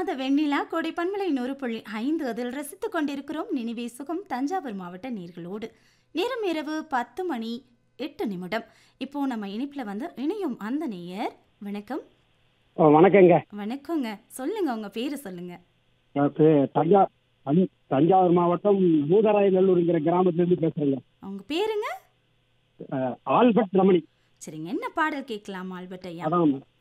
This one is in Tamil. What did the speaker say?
மாத வெண்ணிலா கோடை பண்பலை 100.5 அதில் ரசித்துக் கொண்டிருக்கிறோம். நினைவே சுகம் தஞ்சாவூர் மாவட்ட நேர்களோடு. நேரம் இரவு 10:08. இப்போ நம்ம இணைப்புல வந்து இணையும் அந்த நேயர். வணக்கம். வணக்கங்க. வணக்கங்க. சொல்லுங்க, உங்க பேரு சொல்லுங்க. தஞ்சாவூர் மாவட்டம் பூதராயநல்லூர்ங்கிற கிராமத்திலிருந்து பேசுறேங்க. உங்க பேருங்க? ஆல்பர்ட் ரமணி. சரிங்க, என்ன பாடல் கேட்கலாம் ஆல்பர்ட் ஐயா? அதான்